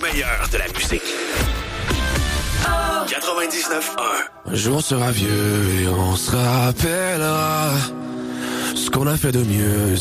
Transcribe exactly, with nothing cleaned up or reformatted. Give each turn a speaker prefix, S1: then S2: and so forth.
S1: meilleur de la musique. quatre-vingt-dix-neuf un.
S2: Un jour on sera vieux et on se rappellera ce qu'on a fait de mieux.